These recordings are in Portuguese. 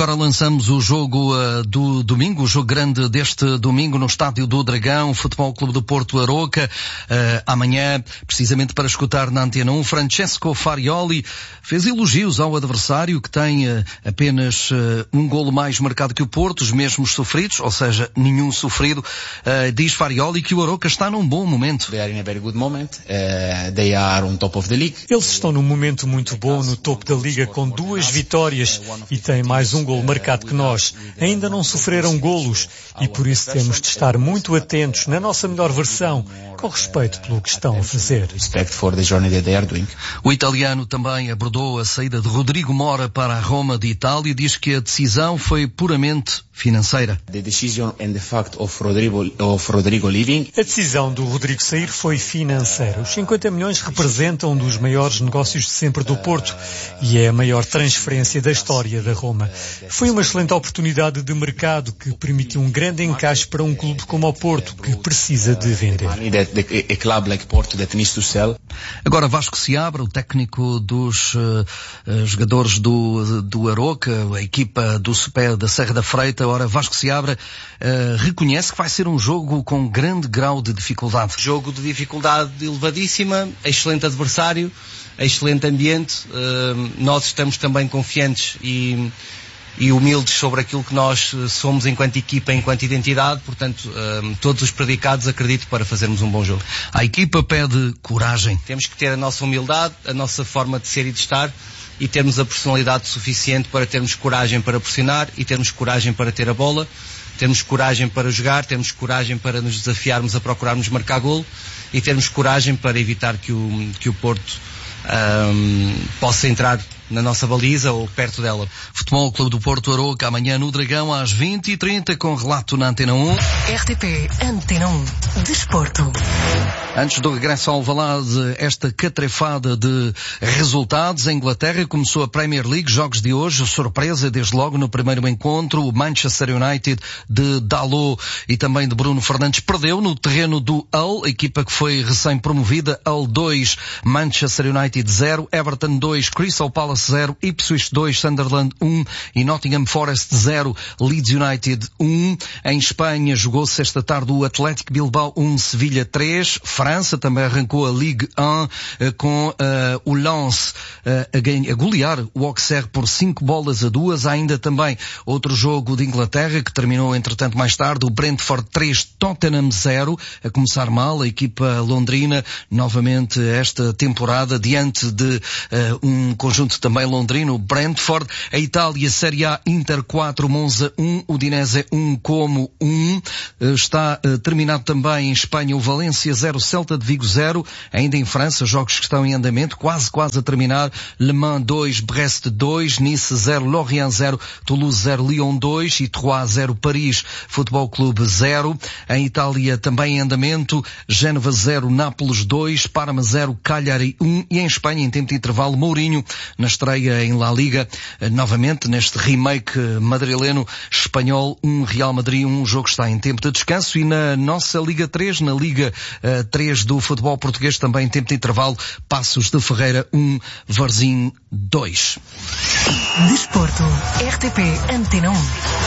Agora lançamos o jogo do domingo, o jogo grande deste domingo no Estádio do Dragão, Futebol Clube do Porto Aroca. Amanhã, precisamente para escutar na Antena 1, Francesco Farioli fez elogios ao adversário, que tem apenas um golo mais marcado que o Porto, os mesmos sofridos, ou seja, nenhum sofrido. Diz Farioli que o Aroca está num bom momento. They are in a very good moment. They are on top of the league. Eles estão num momento muito bom no topo da Liga, com 2 vitórias e têm mais um golo marcado que nós. Ainda não sofreram golos e por isso temos de estar muito atentos na nossa melhor versão, com respeito pelo que estão a fazer. O italiano também abordou a saída de Rodrigo Mora para a Roma de Itália e diz que a decisão foi puramente financeira. A decisão do Rodrigo sair foi financeira. Os 50 milhões representam um dos maiores negócios de sempre do Porto e é a maior transferência da história da Roma. Foi uma excelente oportunidade de mercado que permitiu um grande encaixe para um clube como o Porto, que precisa de vender. Agora Vasco Seabra, o técnico dos jogadores do Aroca, a equipa do Supé da Serra da Freita. Ora, Vasco Seabra reconhece que vai ser um jogo com grande grau de dificuldade. Jogo de dificuldade elevadíssima, excelente adversário, excelente ambiente. Nós estamos também confiantes e humildes sobre aquilo que nós somos enquanto equipa, enquanto identidade, portanto, todos os predicados acredito para fazermos um bom jogo. A equipa pede coragem. Temos que ter a nossa humildade, a nossa forma de ser e de estar e termos a personalidade suficiente para termos coragem para pressionar e termos coragem para ter a bola, termos coragem para jogar, termos coragem para nos desafiarmos a procurarmos marcar golo e termos coragem para evitar que o Porto possa entrar na nossa baliza ou perto dela. Futebol Clube do Porto Aroca, amanhã no Dragão às 20h30, com relato na Antena 1. RTP Antena 1 Desporto. Antes do regresso ao Alvalade, esta catrefada de resultados. A Inglaterra começou a Premier League, jogos de hoje, surpresa desde logo no primeiro encontro. O Manchester United de Dalot e também de Bruno Fernandes perdeu no terreno do Hull, a equipa que foi recém-promovida. Hull 2, Manchester United 0, Everton 2, Crystal Palace 0, Ipswich 2, Sunderland 1 e Nottingham Forest 0, Leeds United 1. Em Espanha jogou-se esta tarde o Atlético Bilbao 1, Sevilha 3. França também arrancou a Ligue 1 com o Lens a golear o Auxerre por 5-2. Há ainda também outro jogo de Inglaterra que terminou entretanto mais tarde, o Brentford 3, Tottenham 0, a começar mal a equipa londrina novamente esta temporada diante de um conjunto também londrino, Brentford. A Itália, Série A, Inter 4, Monza 1, Udinese 1, Como 1. Está terminado também em Espanha o Valência 0, Celta de Vigo 0. Ainda em França, jogos que estão em andamento, quase a terminar. Le Mans 2, Brest 2, Nice 0, Lorient 0, Toulouse 0, Lyon 2 e Troyes 0, Paris Futebol Clube 0. Em Itália também em andamento, Génova 0, Nápoles 2, Parma 0, Cagliari 1 e em Espanha, em tempo de intervalo, Mourinho na estreia em La Liga, novamente neste remake madrileno, Espanhol 1, Real Madrid 1, o jogo está em tempo de descanso. E na nossa Liga 3, na Liga 3 do futebol português, também em tempo de intervalo, Passos de Ferreira 1, Varzim 2. Desporto, RTP Antena 1.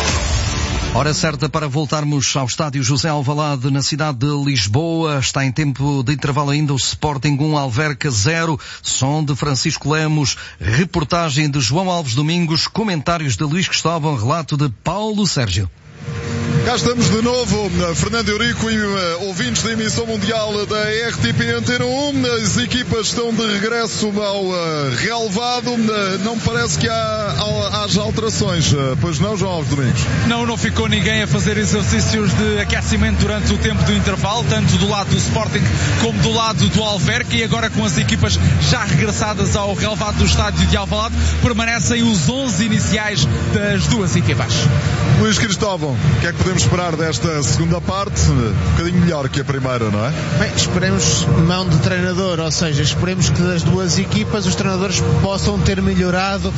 Hora certa para voltarmos ao estádio José Alvalade, na cidade de Lisboa. Está em tempo de intervalo ainda o Sporting 1, Alverca 0. Som de Francisco Lemos, reportagem de João Alves Domingos, comentários de Luís Cristóvão, relato de Paulo Sérgio. Cá estamos de novo, Fernando Eurico e ouvintes da emissão mundial da RTP Antena 1. As equipas estão de regresso ao relevado. Não parece que haja alterações, pois não, João Alves Domingos? Não ficou ninguém a fazer exercícios de aquecimento durante o tempo do intervalo, tanto do lado do Sporting como do lado do Alverca, e agora com as equipas já regressadas ao relevado do estádio de Alvalade, permanecem os 11 iniciais das duas equipas. Luís Cristóvão, o que é que podemos esperar desta segunda parte? Um bocadinho melhor que a primeira, não é? Bem, esperemos mão de treinador, ou seja, esperemos que das duas equipas os treinadores possam ter melhorado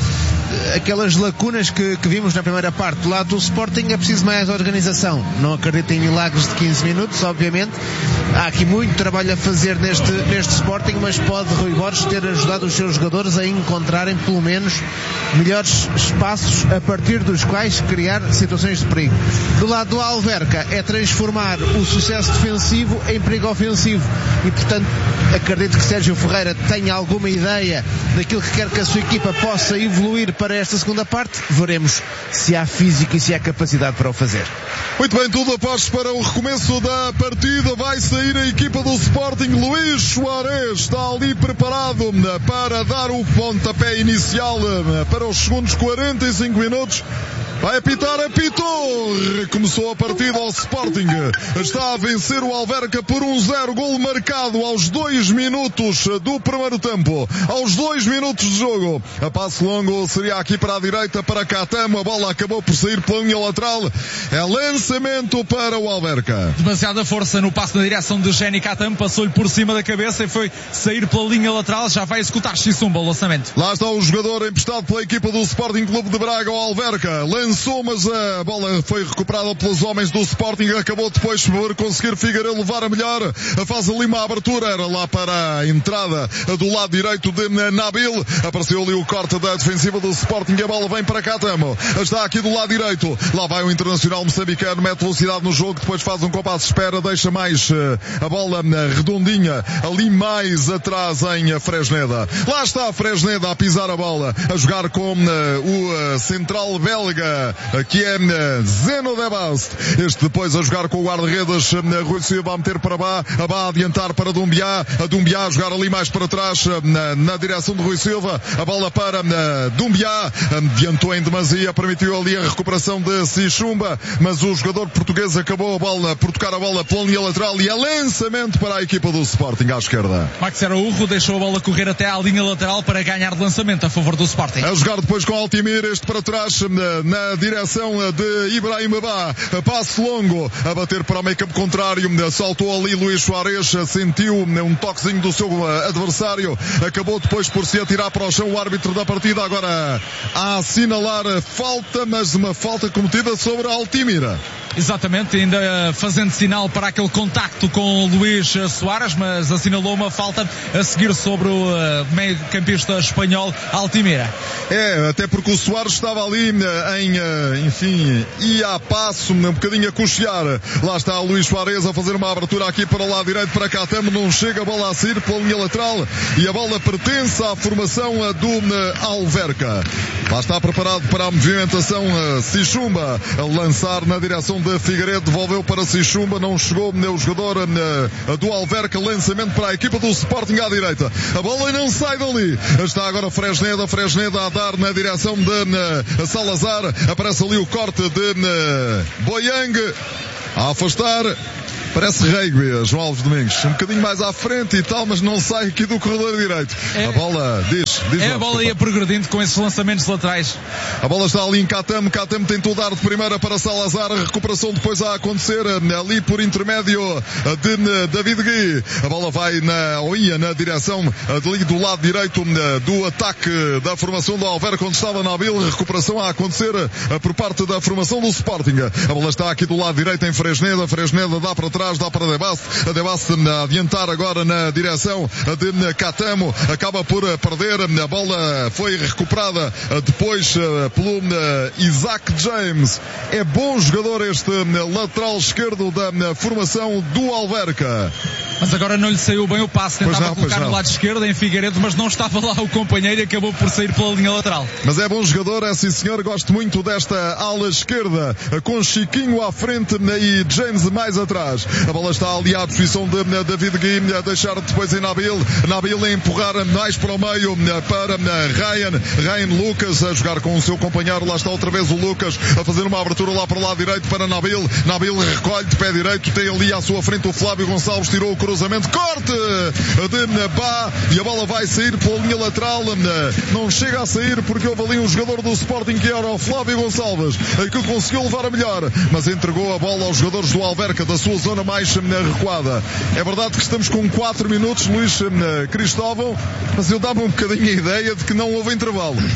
aquelas lacunas que vimos na primeira parte. Do lado do Sporting é preciso mais organização. Não acredito em milagres de 15 minutos, obviamente. Há aqui muito trabalho a fazer neste Sporting, mas pode Rui Borges ter ajudado os seus jogadores a encontrarem pelo menos melhores espaços a partir dos quais criar situações de perigo. Do lado do Alverca é transformar o sucesso defensivo em perigo ofensivo e, portanto, acredito que Sérgio Ferreira tenha alguma ideia daquilo que quer que a sua equipa possa evoluir para esta segunda parte. Veremos se há físico e se há capacidade para o fazer. Muito bem, tudo após para o recomeço da partida. Vai sair a equipa do Sporting. Luís Soares está ali preparado para dar o pontapé inicial para os segundos 45 minutos. Vai apitar, apitou. Recomeçou a partida ao Sporting. Está a vencer o Alverca por 1-0. Gol marcado aos 2 minutos do primeiro tempo. Aos 2 minutos de jogo. A passe longo seria aqui para a direita, para Catamo. A bola acabou por sair pela linha lateral. É lançamento para o Alverca. Demasiada força no passo na direção de Jenny Catamo. Passou-lhe por cima da cabeça e foi sair pela linha lateral. Já vai executar Xisumba o lançamento. Lá está o jogador emprestado pela equipa do Sporting Clube de Braga, o Alverca. Lançou, mas a bola foi recuperada pelos homens do Sporting. Acabou depois por conseguir Figueiredo levar a melhor. Faz ali uma abertura, era lá para a entrada do lado direito de Nabil. Apareceu ali o corte da defensiva do Sporting. A bola vem para Catamo. Está aqui do lado direito. Lá vai o Internacional moçambicano. Mete velocidade no jogo. Depois faz um compasso de espera. Deixa mais a bola redondinha ali mais atrás em Fresneda. Lá está a Fresneda a pisar a bola. A jogar com o central belga, que é Zeno de Bast. Este depois a jogar com o guarda-redes Rui Silva a meter para Bá. A Bá a adiantar para Dumbiá. A Dumbiá a jogar ali mais para trás na direção de Rui Silva. A bola para Dumbiá. Adiantou em demasia. Permitiu ali a recuperação de Xisumba. Mas o jogador português acabou a bola por tocar a bola pela linha lateral e é lançamento para a equipa do Sporting à esquerda. Max Araújo deixou a bola correr até à linha lateral para ganhar de lançamento a favor do Sporting. A jogar depois com Altimir. Este para trás na direção de Ibrahim Bá. Passe longo a bater para o meio-campo contrário. Saltou ali Luís Soares. Sentiu um toquezinho do seu adversário. Acabou depois por se atirar para o chão. O árbitro da partida agora a assinalar falta, mas uma falta cometida sobre Altimira. Exatamente, ainda fazendo sinal para aquele contacto com o Luís Soares, mas assinalou uma falta a seguir sobre o meio-campista espanhol Altimira. Até porque o Soares estava ali ia a passo, um bocadinho a cochear. Lá está o Luís Soares a fazer uma abertura aqui para o lado direito para Catamo. Não chega a bola a sair pela linha lateral e a bola pertence à formação do Alverca. Lá está preparado para a movimentação Xisumba a lançar na direção de Figueiredo. Devolveu para Xisumba, não chegou o jogador do Alverca. Lançamento para a equipa do Sporting à direita. A bola não sai dali. Está agora Fresneda a dar na direção de Salazar. Aparece ali o corte de Boyang a afastar. Parece rugby, João Alves Domingos. Um bocadinho mais à frente e tal, mas não sai aqui do corredor direito. A bola, diz a bola ia progredindo com esses lançamentos laterais. A bola está ali em Catamo. Catamo tentou dar de primeira para Salazar. A recuperação depois a acontecer ali por intermédio de David Gui. A bola vai na direção ali do lado direito do ataque da formação do Alverca, onde estava Nabil. Recuperação a acontecer por parte da formação do Sporting. A bola está aqui do lado direito em Fresneda. Fresneda dá para trás, dá para Debast. A Debast a adiantar agora na direção de Catamo. Acaba por perder. A bola foi recuperada depois pelo Isaac James. É bom jogador este lateral esquerdo da formação do Alverca. Mas agora não lhe saiu bem o passe. Tentava colocar no lado esquerdo em Figueiredo, mas não estava lá o companheiro e acabou por sair pela linha lateral. Mas é bom jogador, é sim senhor. Gosto muito desta ala esquerda com Chiquinho à frente e James mais atrás. A bola está ali à disposição de David Gui, a deixar depois em Nabil a empurrar mais para o meio para Ryan Lucas a jogar com o seu companheiro. Lá está outra vez o Lucas a fazer uma abertura lá para o lado direito para Nabil recolhe de pé direito, tem ali à sua frente o Flávio Gonçalves, tirou o cruzamento, corte de Bá e a bola vai sair pela linha lateral. Não chega a sair porque houve ali um jogador do Sporting que era o Flávio Gonçalves que conseguiu levar a melhor, mas entregou a bola aos jogadores do Alverca da sua zona mais recuada. É verdade que estamos com 4 minutos, Luís Cristóvão, mas eu dava um bocadinho a ideia de que não houve intervalo.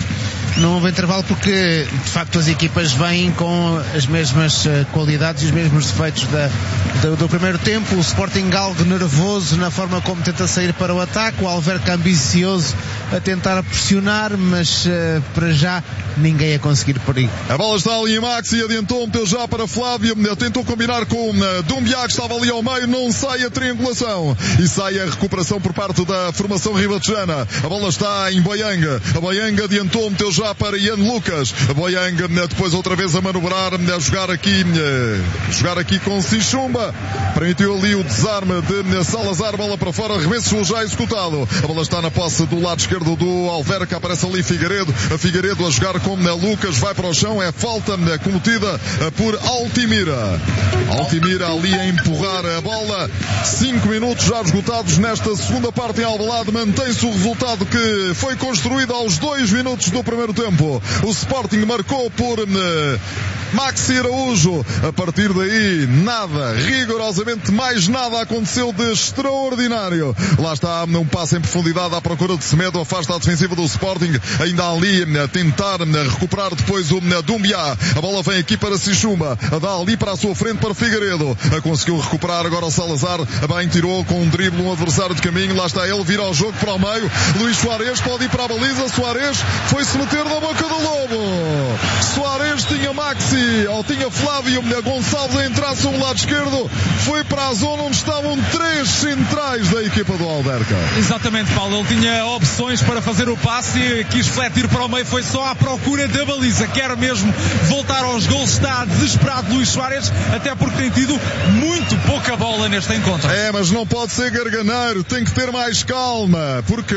não houve intervalo porque de facto as equipas vêm com as mesmas qualidades e os mesmos defeitos do primeiro tempo. O Sporting algo nervoso na forma como tenta sair para o ataque, o Alverca ambicioso a tentar pressionar, mas para já ninguém a conseguir perigo. A bola está ali em Maxi, adiantou, meteu já para Flávio, tentou combinar com Dumbiá, que estava ali ao meio, não sai a triangulação e sai a recuperação por parte da formação ribatejana. A bola está em Boianga, a Boianga adiantou, meteu já para Ian Lucas, a Boianga depois outra vez a manobrar, a jogar aqui com Sichumba, permitiu ali o desarme de Salazar, bola para fora, arremesso já executado. A bola está na posse do lado esquerdo do Alverca, aparece ali Figueiredo, a Figueiredo a jogar com Lucas, vai para o chão, é falta cometida por Altimira. Altimira ali a empurrar a bola. 5 minutos já esgotados nesta segunda parte em Alvalade. Mantém-se o resultado que foi construído aos 2 minutos do primeiro tempo. O Sporting marcou por Maxi Araújo. A partir daí, nada, rigorosamente mais nada aconteceu de extraordinário. Lá está um passe em profundidade à procura de Semedo, afasta a defensiva do Sporting. Ainda ali a tentar recuperar depois o Dumbiá. A bola vem aqui para Sichumba, a dá ali para a sua frente para Figueiredo. Conseguiu recuperar agora o Salazar. Bem, tirou com um drible um adversário de caminho. Lá está ele, vira ao jogo para o meio. Luís Soares pode ir para a baliza. Soares foi-se meter na boca do lobo. Soares tinha Maxi, ou tinha Flávio Gonçalves a entrar sobre o lado esquerdo. Foi para a zona onde estavam 3 centrais da equipa do Alverca. Exatamente, Paulo. Ele tinha opções para fazer o passe e quis fletir para o meio. Foi só à procura da baliza. Quer mesmo voltar aos gols. Está desesperado Luís Soares, até porque tem tido muito pouca bola neste encontro. Mas não pode ser garganeiro, tem que ter mais calma. Porque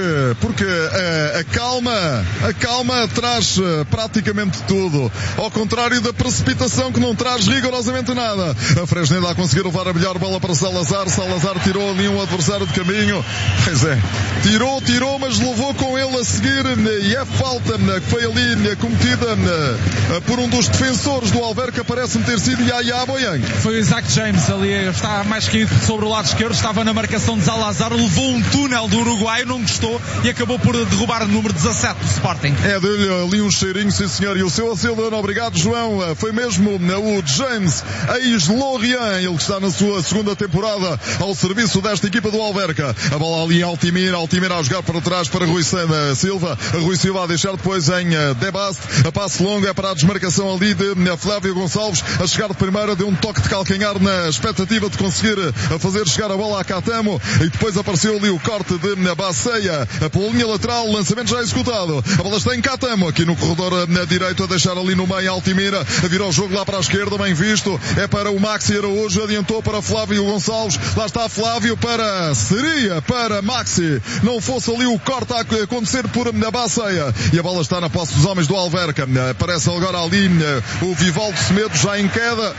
a calma traz praticamente tudo, ao contrário da precipitação, que não traz rigorosamente nada. A Fresneda a conseguir levar a melhor bola para Salazar. Salazar tirou ali um adversário de caminho. Pois é, tirou, mas levou com ele a seguir, e é falta que foi ali cometida por um dos defensores do Alverca, parece-me ter sido Yaya Boianga. Foi o Isaac James ali, está mais caído sobre o lado esquerdo, estava na marcação de Salazar, levou um túnel do Uruguai, não gostou e acabou por derrubar o número 17 do Sporting. Deu-lhe ali um cheirinho, sim senhor, e o seu Silvano, obrigado João, foi mesmo o James, ex-Lorient, ele que está na sua segunda temporada ao serviço desta equipa do Alverca. A bola ali em Altimira a jogar para trás para Rui Silva, Rui Silva a deixar depois em Debast, a passe longo, é para a desmarcação ali de Flávio Gonçalves, a chegar de primeira, deu um toque de calcanhar na expectativa de conseguir fazer chegar a bola a Catamo, e depois apareceu ali o corte de Baceia pela linha lateral, lançamento já executado. A bola está em Catamo, aqui no corredor direito, a deixar ali no meio Altimira, a virar o jogo lá para a esquerda, bem visto, é para o Maxi Araújo, adiantou para Flávio Gonçalves, lá está Flávio seria para Maxi, não fosse ali o corte a acontecer por Baceia, e a bola está na posse dos homens do Alverca. Aparece agora ali o Vivaldo Semedo já em queda,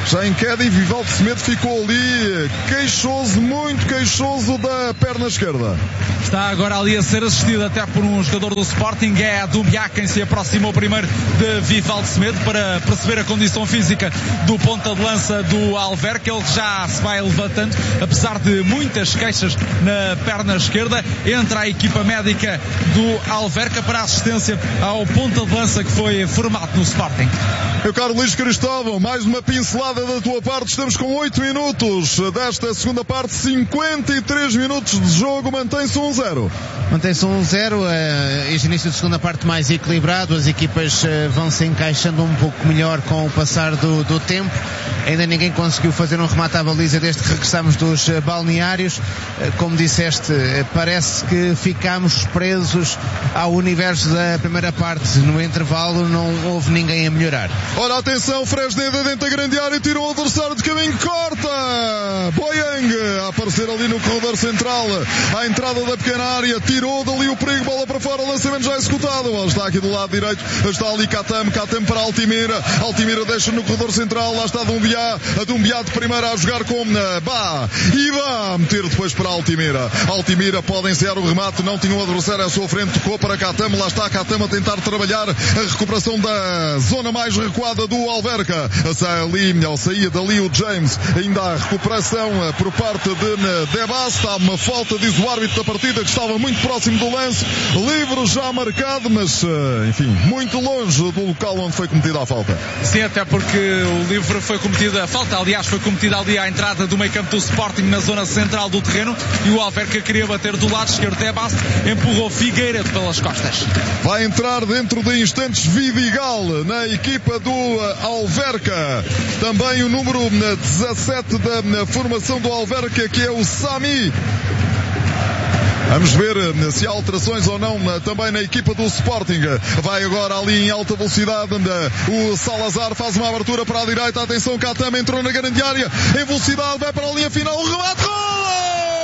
e Vivaldo Semedo ficou ali muito queixoso da perna esquerda. Está agora ali a ser assistido até por um jogador do Sporting, é a Dumbiá quem se aproximou primeiro de Vivaldo Semedo para perceber a condição física do ponta de lança do Alverca. Ele já se vai levantando, apesar de muitas queixas na perna esquerda. Entra a equipa médica do Alverca para assistência ao ponta de lança que foi formado no Sporting. Meu caro Luís Cristóvão, mais uma pincelada da tua parte. Estamos com 8 minutos desta segunda parte, 53 minutos de jogo, mantém-se 1-0. Mantém-se 1-0, este início de segunda parte mais equilibrado, as equipas vão se encaixando um pouco melhor com o passar do tempo. Ainda ninguém conseguiu fazer um remate à baliza desde que regressamos dos balneários. Como disseste, parece que ficámos presos ao universo da primeira parte. No intervalo não houve ninguém a melhorar. Ora, atenção, Fresneda dentro da grande área, tira um adversário de caminho, corta! Boiang a aparecer ali no corredor central, à entrada da pequena área, tirou dali o perigo, bola para fora, lançamento já executado. Está aqui do lado direito, está ali Catamo para Altimira. Altimira. Altimira deixa no corredor central. Lá está Dumbiá. A Dumbiá de primeira a jogar com Bá. E Bá meter depois para Altimira. Altimira pode ensaiar o remate. Não tinha um adversário à sua frente. Tocou para Catama. Lá está Catama a tentar trabalhar a recuperação da zona mais recuada do Alverca. Saía dali o James. Ainda há recuperação por parte de Debas. Está uma falta, diz o árbitro da partida, que estava muito próximo do lance. Livre já marcado, mas enfim, muito longe do local onde foi cometida a falta. Sim, até porque o livre foi cometida, a falta aliás foi cometida ali à entrada do meio campo do Sporting, na zona central do terreno, e o Alverca queria bater do lado esquerdo. Debas empurrou Figueiredo pelas costas. Vai entrar dentro de instantes Vidigal na equipa do Alverca. Também o número 17 da formação do Alverca, que é o Sami. Vamos ver se há alterações ou não também na equipa do Sporting. Vai agora ali em alta velocidade o Salazar, faz uma abertura para a direita. Atenção, Catama entrou na grande área em velocidade, vai para a linha final, o remate,